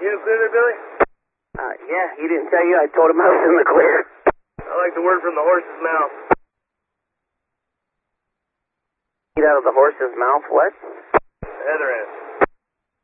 You in the clear there, Billy? Yeah, he didn't tell you. I told him I was in the clear. I like the word from the horse's mouth. Get out of the horse's mouth, what? The heather end.